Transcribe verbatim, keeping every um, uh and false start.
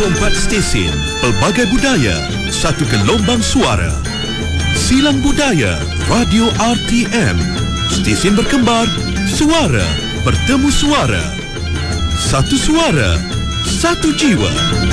puluh empat stesen, pelbagai budaya, satu gelombang suara. Silang Budaya Radio R T M. Stesen berkembar, suara bertemu suara. Satu suara, satu jiwa.